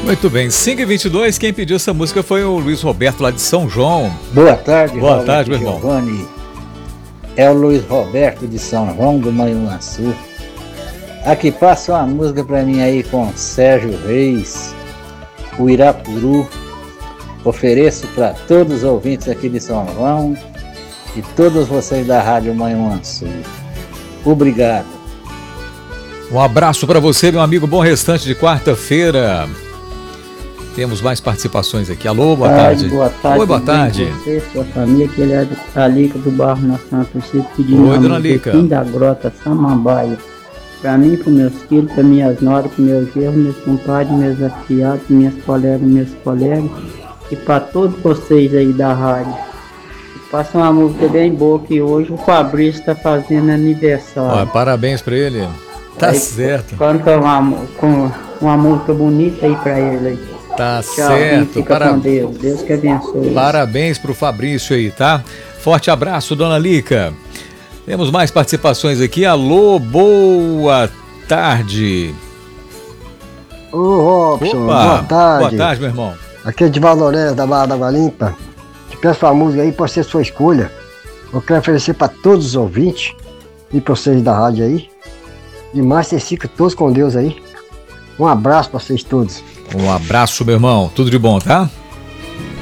Muito bem, 5h22, quem pediu essa música foi o Luiz Roberto, lá de São João. Boa tarde, Boa tarde, meu irmão. Giovanni. É o Luiz Roberto de São João do Manhuaçu. Aqui passa uma música pra mim aí com Sérgio Reis, o Irapuru. Ofereço para todos os ouvintes aqui de São João e todos vocês da Rádio Manhuaçu. Obrigado. Um abraço para você, meu amigo. Bom restante de quarta-feira. Temos mais participações aqui. Alô, boa tarde. Boa tarde. Oi, boa tarde. Você, sua família, que ele é a Lica do Bairro na Santa Chico, pedindo Oi, dona Lica. da Grota, Samambaia. Para mim, para meus filhos, para minhas noras, para meus genros, meus compadres, meus afilhados, minhas colegas, meus colegas. E para todos vocês aí da rádio. Passa uma música bem boa que hoje o Fabrício está fazendo aniversário. Ó, parabéns para ele. Tá aí, certo. Canta uma música bonita aí para ele aí. Tá Tchau, certo. Fica com Deus. Deus que abençoe. Parabéns pro Fabrício aí, tá? Forte abraço, dona Lica. Temos mais participações aqui. Alô, boa tarde. Ô, Robson, boa tarde. Boa tarde, meu irmão. Aqui é de Valorés, da Barra da Água Limpa. Te peço uma música aí, pode ser sua escolha. Eu quero oferecer para todos os ouvintes e para vocês da rádio aí. E mais, vocês ficam todos com Deus aí. Um abraço para vocês todos. Um abraço, meu irmão. Tudo de bom, tá?